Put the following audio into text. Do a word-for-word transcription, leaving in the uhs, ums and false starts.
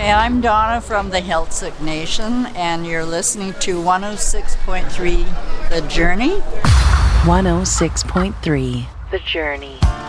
I'm Donna from the Heiltsuk Nation, and you're listening to one oh six point three The Journey. one oh six point three The Journey.